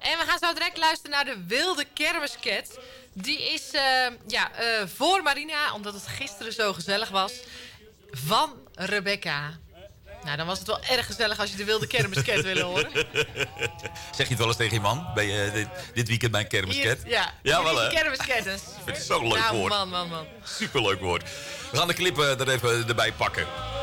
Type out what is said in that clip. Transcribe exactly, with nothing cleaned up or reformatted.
En we gaan zo direct luisteren naar de Wilde Kermisket. Die is uh, ja, uh, voor Marina, omdat het gisteren zo gezellig was, van Rebecca. Nou, dan was het wel erg gezellig als je de Wilde Kermisket wil horen. Zeg je het wel eens tegen je man? Ben je dit, dit weekend bij een kermisket? Hier, ja, ja hier wel, is die kermisket. Ik vind het zo'n leuk nou, woord. man, man, man. Superleuk woord. We gaan de clip er even erbij pakken.